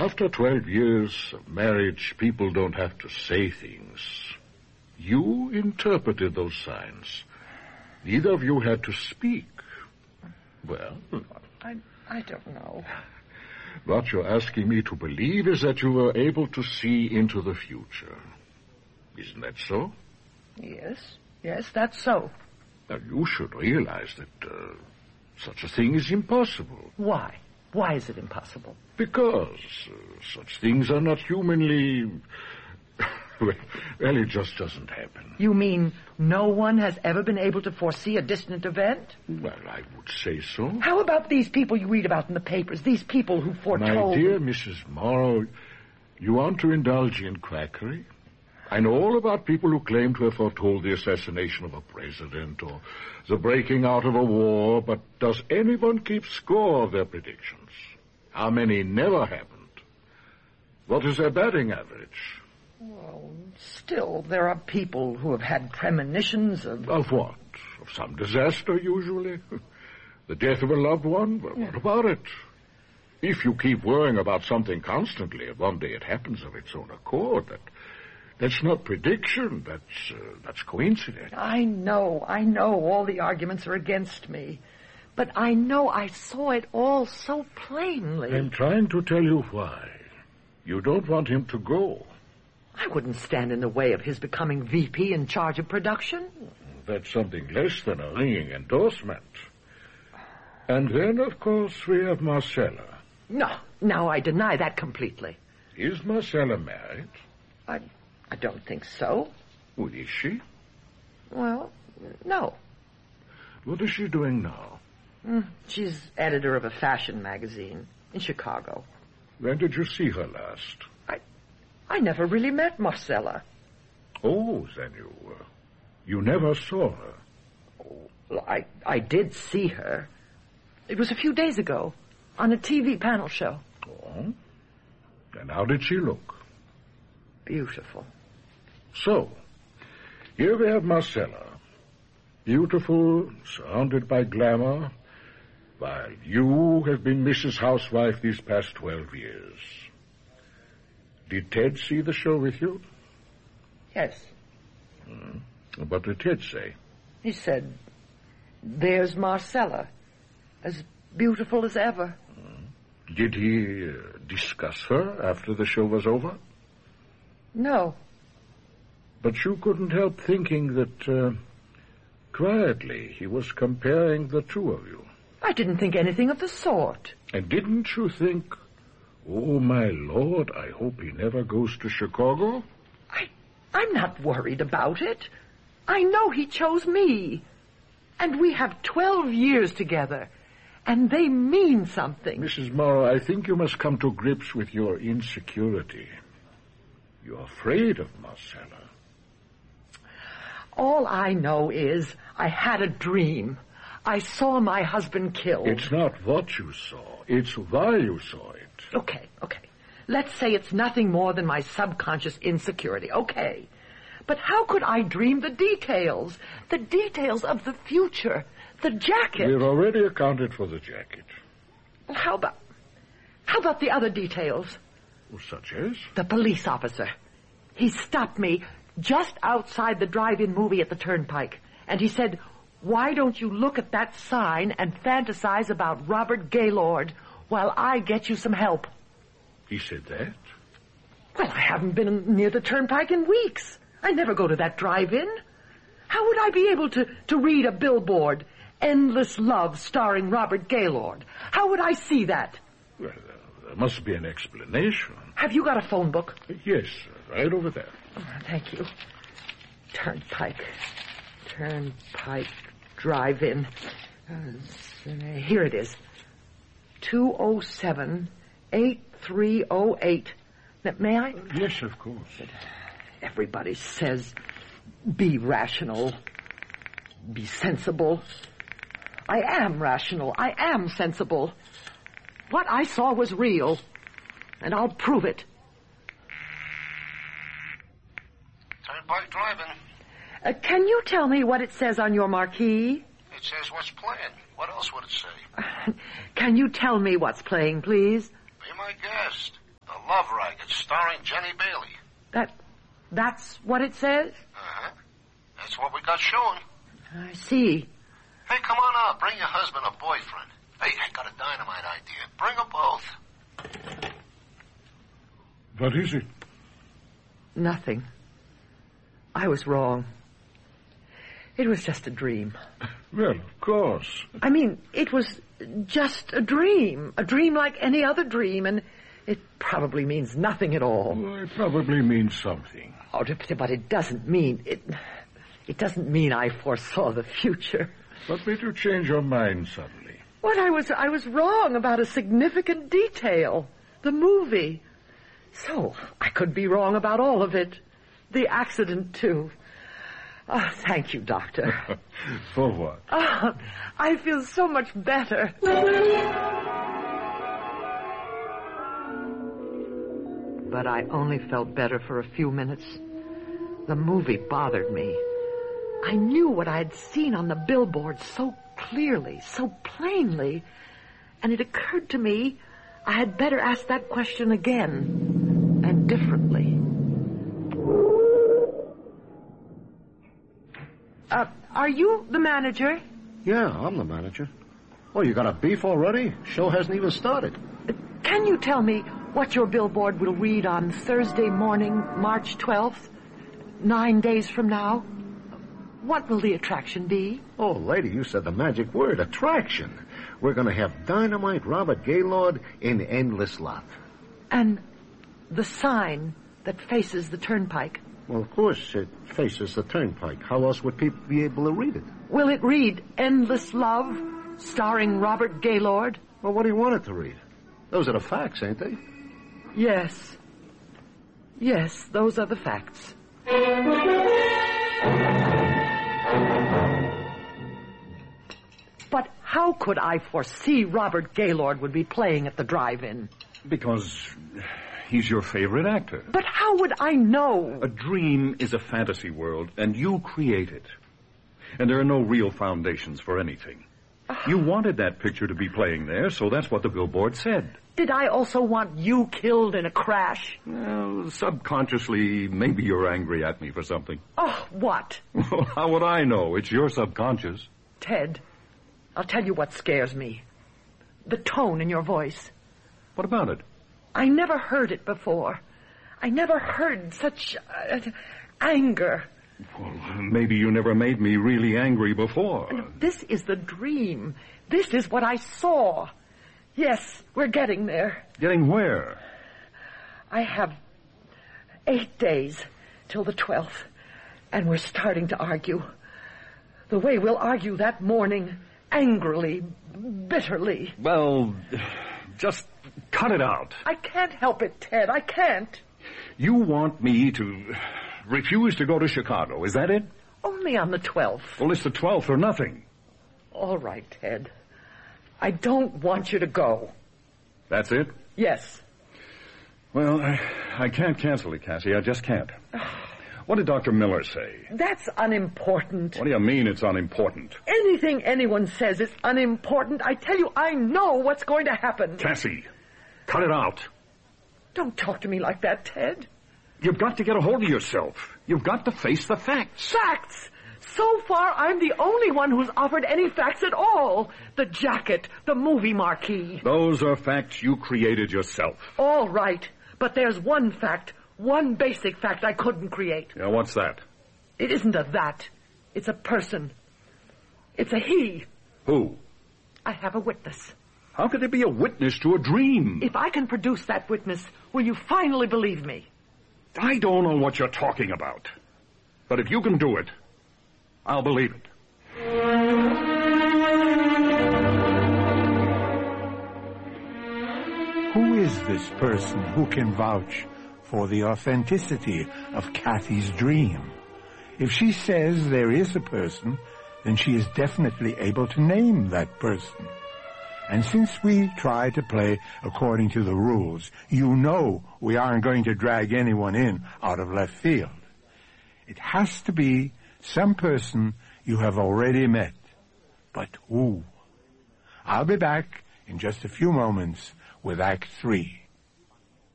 After 12 years of marriage, people don't have to say things. You interpreted those signs. Neither of you had to speak. Well... I don't know. What you're asking me to believe is that you were able to see into the future. Isn't that so? Yes, that's so. Now, you should realize that such a thing is impossible. Why? Why is it impossible? Because such things are not humanly... well, it just doesn't happen. You mean no one has ever been able to foresee a distant event? Well, I would say so. How about these people you read about in the papers? These people who foretold... My dear Mrs. Morrow, you want to indulge in quackery? I know all about people who claim to have foretold the assassination of a president or the breaking out of a war, but does anyone keep score of their predictions? How many never happened? What is their batting average? Well, still, there are people who have had premonitions of... Of what? Of some disaster, usually? The death of a loved one? Well, what about it? If you keep worrying about something constantly, and one day it happens of its own accord, that's not prediction, that's coincidence. I know, all the arguments are against me. But I know I saw it all so plainly. I'm trying to tell you why. You don't want him to go. I wouldn't stand in the way of his becoming VP in charge of production. That's something less than a ringing endorsement. And then, of course, we have Marcella. No, I deny that completely. Is Marcella married? I don't think so. Well, is she? Well, no. What is she doing now? She's editor of a fashion magazine in Chicago. When did you see her last? I never really met Marcella. Oh, then you never saw her. Oh, well, I did see her. It was a few days ago on a TV panel show. Oh? And how did she look? Beautiful. So, here we have Marcella. Beautiful, surrounded by glamour, while you have been Mrs. Housewife these past 12 years. Did Ted see the show with you? Yes. What did Ted say? He said, there's Marcella, as beautiful as ever. Did he discuss her after the show was over? No. But you couldn't help thinking that, quietly, he was comparing the two of you. I didn't think anything of the sort. And didn't you think, oh, my Lord, I hope he never goes to Chicago? I'm not worried about it. I know he chose me. And we have 12 years together. And they mean something. Mrs. Morrow, I think you must come to grips with your insecurity. You're afraid of Marcella. All I know is I had a dream. I saw my husband killed. It's not what you saw. It's why you saw it. Okay. Let's say it's nothing more than my subconscious insecurity. Okay. But how could I dream the details? The details of the future. The jacket. We've already accounted for the jacket. Well, how about the other details? Such as? The police officer. He stopped me just outside the drive-in movie at the Turnpike. And he said, why don't you look at that sign and fantasize about Robert Gaylord while I get you some help? He said that? Well, I haven't been near the Turnpike in weeks. I never go to that drive-in. How would I be able to read a billboard, Endless Love starring Robert Gaylord? How would I see that? Well, there must be an explanation. Have you got a phone book? Yes, right over there. Oh, thank you. Turnpike Drive-In. Here it is. 207-8308. May I? Yes, of course. Everybody says, be rational, be sensible. I am rational. I am sensible. What I saw was real, and I'll prove it. Turnpike Drive-In. Can you tell me what it says on your marquee? It says what's playing. What else would it say? Can you tell me what's playing, please? Be my guest. The Love Racket, starring Jenny Bailey. That's what it says? Uh-huh. That's what we got showing. I see. Hey, come on out. Bring your husband or boyfriend. Hey, I got a dynamite idea. Bring them both. What is it? Nothing. I was wrong. It was just a dream. Well, of course. I mean, it was just a dream like any other dream, and it probably means nothing at all. Well, it probably means something. Oh, but it doesn't mean it doesn't mean I foresaw the future. What made you change your mind suddenly? What I was wrong about a significant detail, the movie. So I could be wrong about all of it, the accident too. Oh, thank you, Doctor. For what? Oh, I feel so much better. But I only felt better for a few minutes. The movie bothered me. I knew what I had seen on the billboard so clearly, so plainly, and it occurred to me I had better ask that question again, and differently. Are you the manager? Yeah, I'm the manager. Oh, you got a beef already? Show hasn't even started. Can you tell me what your billboard will read on Thursday morning, March 12th, 9 days from now? What will the attraction be? Oh, lady, you said the magic word, attraction. We're going to have Dynamite Robert Gaylord in Endless Love. And the sign that faces the turnpike? Well, of course, it faces the turnpike. How else would people be able to read it? Will it read Endless Love, starring Robert Gaylord? Well, what do you want it to read? Those are the facts, ain't they? Yes. Yes, those are the facts. But how could I foresee Robert Gaylord would be playing at the drive-in? Because he's your favorite actor. But how would I know? A dream is a fantasy world, and you create it. And there are no real foundations for anything. You wanted that picture to be playing there, so that's what the billboard said. Did I also want you killed in a crash? Well, subconsciously, maybe you're angry at me for something. Oh, what? Well, how would I know? It's your subconscious. Ted, I'll tell you what scares me. The tone in your voice. What about it? I never heard it before. I never heard such anger. Well, maybe you never made me really angry before. This is the dream. This is what I saw. Yes, we're getting there. Getting where? I have 8 days till the 12th, and we're starting to argue. The way we'll argue that morning, angrily, bitterly. Well, just cut it out. I can't help it, Ted. I can't. You want me to refuse to go to Chicago, is that it? Only on the 12th. Well, it's the 12th or nothing. All right, Ted. I don't want you to go. That's it? Yes. Well, I can't cancel it, Cassie. I just can't. What did Dr. Miller say? That's unimportant. What do you mean it's unimportant? Anything anyone says is unimportant. I tell you, I know what's going to happen. Cassie, cut it out. Don't talk to me like that, Ted. You've got to get a hold of yourself. You've got to face the facts. Facts! So far, I'm the only one who's offered any facts at all. The jacket, the movie marquee. Those are facts you created yourself. All right, but there's one fact, one basic fact I couldn't create. Yeah, what's that? It isn't a that. It's a person. It's a he. Who? I have a witness. How could there be a witness to a dream? If I can produce that witness, will you finally believe me? I don't know what you're talking about. But if you can do it, I'll believe it. Who is this person who can vouch for the authenticity of Kathy's dream? If she says there is a person, then she is definitely able to name that person. And since we try to play according to the rules, you know we aren't going to drag anyone in out of left field. It has to be some person you have already met. But who? I'll be back in just a few moments with Act 3.